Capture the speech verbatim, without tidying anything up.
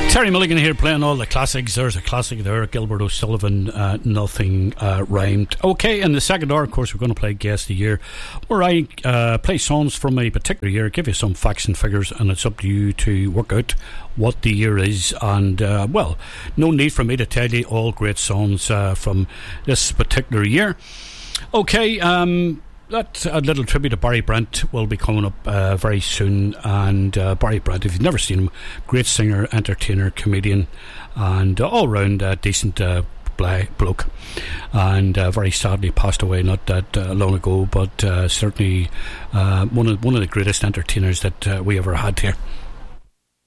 Terry Mulligan here playing all the classics. There's a classic there, Gilbert O'Sullivan, uh, Nothing uh, Rhymed. Okay, in the second hour, of course, we're going to play Guess the Year, where I uh, play songs from a particular year, give you some facts and figures, and it's up to you to work out what the year is. And, uh, well, no need for me to tell you all great songs uh, from this particular year. Okay, um... that a little tribute to Barry Brent will be coming up uh, very soon. And uh, Barry Brent, if you've never seen him, great singer, entertainer, comedian, and uh, all round uh, decent uh, bloke. And uh, very sadly passed away not that uh, long ago, but uh, certainly uh, one of one of the greatest entertainers that uh, we ever had here.